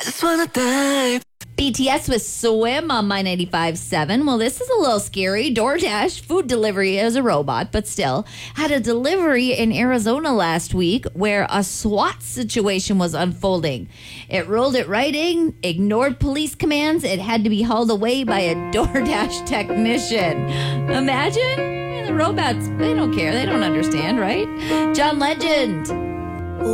Just wanna dive. BTS with Swim on My 95.7. Well, this is a little scary. DoorDash food delivery as a robot, but still, had a delivery in Arizona last week where a SWAT situation was unfolding. It rolled it right in, ignored police commands. It had to be hauled away by a DoorDash technician. Imagine? The robots, they don't care. They don't understand, right? John Legend